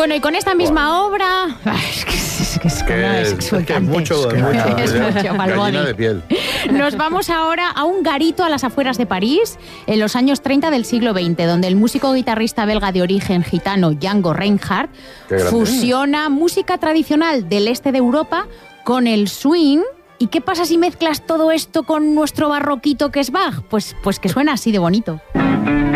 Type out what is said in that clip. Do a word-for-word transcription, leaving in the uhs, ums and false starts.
Bueno, y con esta misma obra... Ay, es que es, que es, Que es es, exultante. que es mucho, es mucho. Es ya. mucho, Balboni. Gallina de piel. Nos vamos ahora a un garito a las afueras de París, en los años treinta del siglo veinte, donde el músico guitarrista belga de origen gitano Django Reinhardt Qué grande. fusiona música tradicional del este de Europa con el swing. ¿Y qué pasa si mezclas todo esto con nuestro barroquito que es Bach? Pues, pues que suena así de bonito.